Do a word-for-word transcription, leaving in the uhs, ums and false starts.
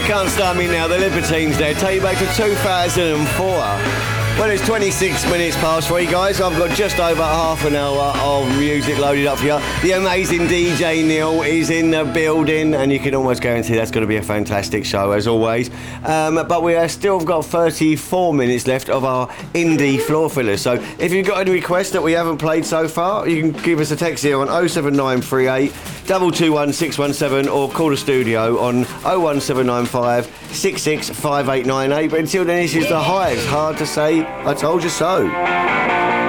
Can't Stop Me Now, the Libertines there. Take you back to two thousand four. Well, it's twenty-six minutes past three, guys. I've got just over half an hour of music loaded up for you. The amazing D J Neil is in the building, and you can almost guarantee that's going to be a fantastic show, as always. Um, but we have still got thirty-four minutes left of our indie floor fillers. So if you've got any requests that we haven't played so far, you can give us a text here on oh seven nine three eight, two two one, six one seven or call the studio on oh one seven nine five, six six five eight nine eight. But until then, this is The Hives. Hard to say, I told you so.